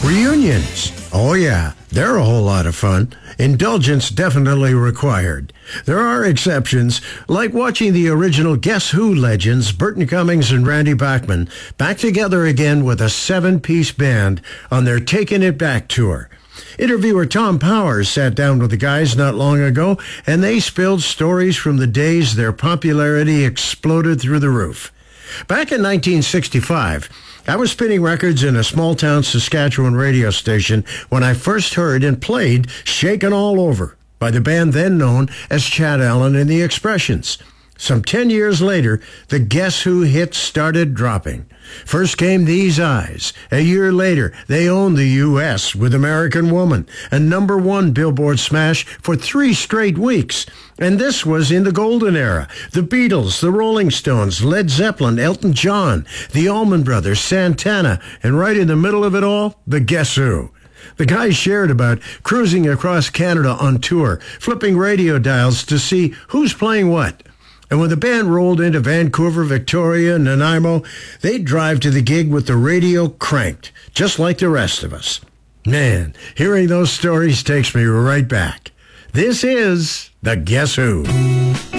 Reunions. Oh yeah, they're a whole lot of fun. Indulgence definitely required. There are exceptions, like watching the original Guess Who legends, Burton Cummings and Randy Bachman, back together again with a 7-piece band on their Taking It Back tour. Interviewer Tom Powers sat down with the guys not long ago, and they spilled stories from the days their popularity exploded through the roof. Back in 1965, I was spinning records in a small-town Saskatchewan radio station when I first heard and played Shakin' All Over by the band then known as Chad Allen and the Expressions. Some 10 years later, the Guess Who hits started dropping. First came These Eyes. A year later, they owned the U.S. with American Woman, a #1 Billboard smash for 3 straight weeks. And this was in the golden era. The Beatles, the Rolling Stones, Led Zeppelin, Elton John, the Allman Brothers, Santana, and right in the middle of it all, the Guess Who. The guys shared about cruising across Canada on tour, flipping radio dials to see who's playing what. And when the band rolled into Vancouver, Victoria, Nanaimo, they'd drive to the gig with the radio cranked, just like the rest of us. Man, hearing those stories takes me right back. This is the Guess Who.